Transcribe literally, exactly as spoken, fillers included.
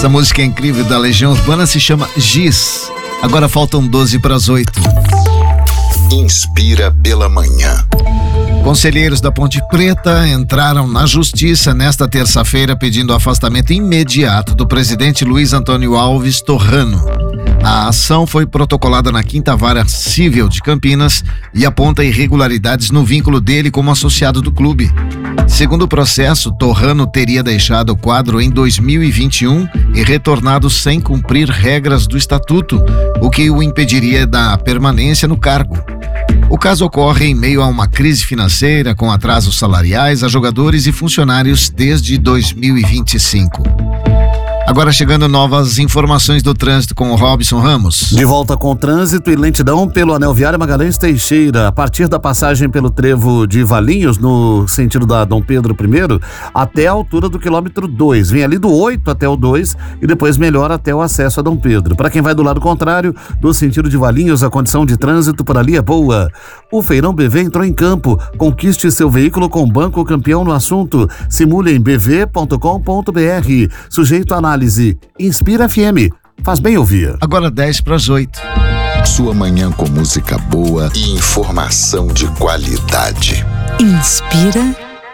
Essa música é incrível da Legião Urbana, se chama Giz. Agora faltam doze para as oito. Inspira pela manhã. Conselheiros da Ponte Preta entraram na justiça nesta terça-feira pedindo o afastamento imediato do presidente Luiz Antônio Alves Torrano. A ação foi protocolada na Quinta Vara Civil de Campinas e aponta irregularidades no vínculo dele como associado do clube. Segundo o processo, Torrano teria deixado o quadro em dois mil e vinte e um e retornado sem cumprir regras do estatuto, o que o impediria da permanência no cargo. O caso ocorre em meio a uma crise financeira com atrasos salariais a jogadores e funcionários desde dois mil e vinte e cinco. Agora chegando novas informações do trânsito com o Robson Ramos. De volta com o trânsito e lentidão pelo Anel Viário Magalhães Teixeira, a partir da passagem pelo trevo de Valinhos, no sentido da Dom Pedro I, até a altura do quilômetro dois. Vem ali do oito até o dois e depois melhora até o acesso a Dom Pedro. Para quem vai do lado contrário, no sentido de Valinhos, a condição de trânsito por ali é boa. O Feirão B V entrou em campo. Conquiste seu veículo com banco campeão no assunto. Simule em b v ponto com ponto b r. Sujeito a análise. Inspira F M. Faz bem ouvir. Agora dez para as oito. Sua manhã com música boa e informação de qualidade. Inspira